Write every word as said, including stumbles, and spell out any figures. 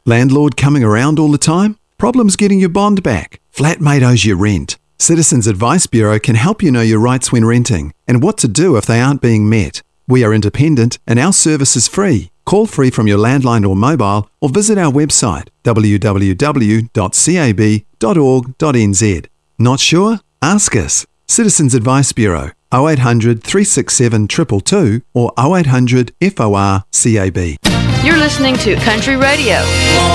Landlord coming around all the time? Problems getting your bond back? Flatmate owes you rent? Citizens Advice Bureau can help you know your rights when renting and what to do if they aren't being met. We are independent and our service is free. Call free from your landline or mobile or visit our website w w w dot c a b dot org dot n z. Not sure? Ask us. Citizens Advice Bureau, oh eight hundred, three six seven, two two two or oh eight hundred F O R C A B. You're listening to Country Radio.